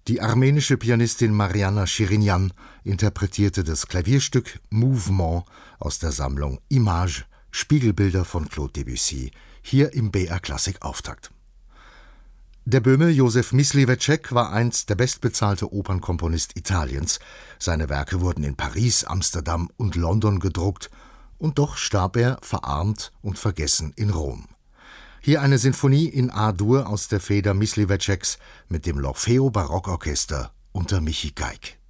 Die armenische Pianistin Marianna Shirinyan interpretierte das Klavierstück Mouvement aus der Sammlung Images, Spiegelbilder von Claude Debussy, hier im BR Klassik Auftakt. Der Böhme Josef Myslivecek war einst der bestbezahlte Opernkomponist Italiens. Seine Werke wurden in Paris, Amsterdam und London gedruckt, und doch starb er verarmt und vergessen in Rom. Hier eine Sinfonie in A-Dur aus der Feder Mysliveceks mit dem L'Orfeo Barockorchester unter Michi Geig.